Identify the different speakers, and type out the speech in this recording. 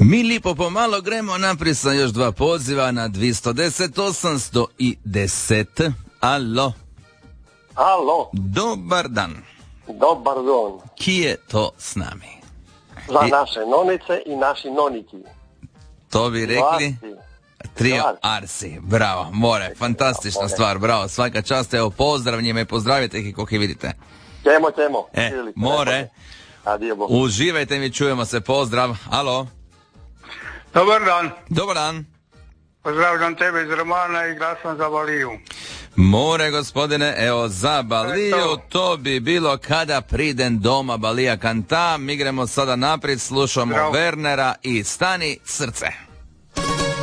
Speaker 1: Mi lipo pomalo gremo naprijed sa još dva poziva na 210 810. Alo.
Speaker 2: Alo.
Speaker 1: Dobar dan.
Speaker 2: Dobar dan.
Speaker 1: Ki je to s nami?
Speaker 2: Za naše nonice i naši noniki.
Speaker 1: To bi rekli?
Speaker 2: Arsi.
Speaker 1: Trio Arsi. Bravo, more. Fantastična stvar, bravo. Svaka čast, evo pozdrav njima i pozdravite ih kako ih vidite.
Speaker 2: Ćemo.
Speaker 1: More.
Speaker 2: Adio, Bog.
Speaker 1: Uživajte mi, čujemo se, pozdrav. Alo.
Speaker 3: Dobar dan.
Speaker 1: Dobar dan.
Speaker 3: Pozdravljam tebe iz Romana i glasam za Baliju.
Speaker 1: More, gospodine, evo za Baliju, to bi bilo kada pridem doma, Balija kanta. Mi gremo sada naprijed, slušamo Wernera i Stani srce.